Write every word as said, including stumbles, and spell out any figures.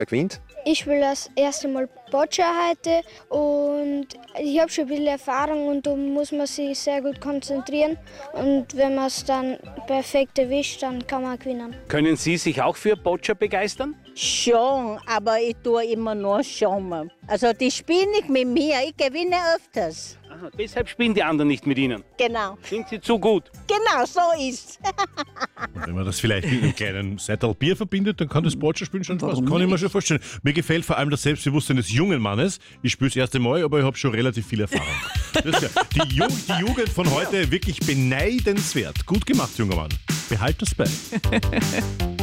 Wer gewinnt? Ich will das erste Mal Boccia heute und ich habe schon ein bisschen Erfahrung und da muss man sich sehr gut konzentrieren und wenn man es dann perfekt erwischt, dann kann man gewinnen. Können Sie sich auch für Boccia begeistern? Schon, aber ich tue immer nur schauen. Also die spielen nicht mit mir, ich gewinne öfters. Aha, deshalb spielen die anderen nicht mit Ihnen. Genau, Sind Sie zu gut? genau so ist's. Und wenn man das vielleicht mit einem kleinen Seital Bier verbindet, dann kann das Boccia-Spielen schon Spaß. Kann ich mir schon vorstellen. Mir gefällt vor allem das Selbstbewusstsein des jungen Mannes. Ich spiele das erste Mal, aber ich habe schon relativ viel Erfahrung. Das ist ja, die, Ju die Jugend von heute wirklich beneidenswert. Gut gemacht, junger Mann. Behalt das bei.